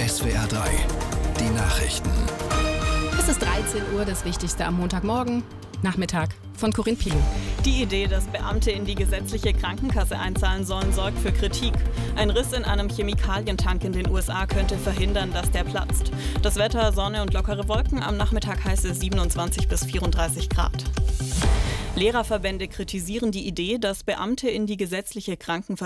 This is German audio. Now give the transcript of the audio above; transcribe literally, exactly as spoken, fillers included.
S W R drei, die Nachrichten. Es ist dreizehn Uhr, das Wichtigste am Montagmorgen, Nachmittag von Corinne Pilou. Die Idee, dass Beamte in die gesetzliche Krankenkasse einzahlen sollen, sorgt für Kritik. Ein Riss in einem Chemikalientank in den U S A könnte verhindern, dass der platzt. Das Wetter, Sonne und lockere Wolken, am Nachmittag heißt es siebenundzwanzig bis vierunddreißig Grad. Lehrerverbände kritisieren die Idee, dass Beamte in die gesetzliche Krankenversicherung